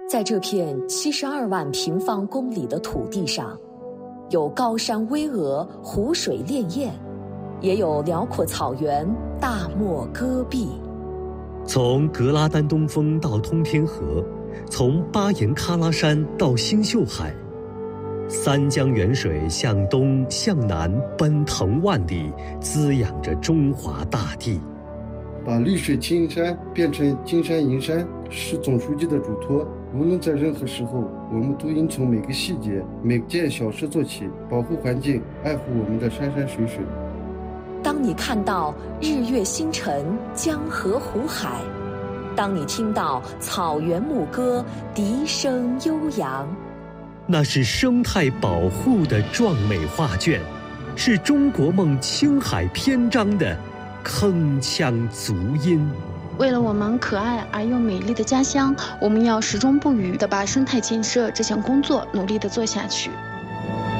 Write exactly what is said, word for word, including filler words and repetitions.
在这片七十二万平方公里的土地上，有高山巍峨、湖水潋滟，也有辽阔草原、大漠戈壁。 从格拉丹东峰到通天河，从巴颜喀拉山到星宿海，三江源水向东向南奔腾万里，滋养着中华大地。 把绿水青山变成金山银山是总书记的嘱托。无论在任何时候，我们都应从每个细节、每件小事做起，保护环境，爱护我们的山山水水。 当你看到日月星辰、江河湖海，当你听到草原牧歌笛声悠扬， 那是生态保护的壮美画卷，是中国梦青海篇章的铿锵足音。 为了我们可爱而又美丽的家乡，我们要始终不渝地把生态建设这项工作努力地做下去。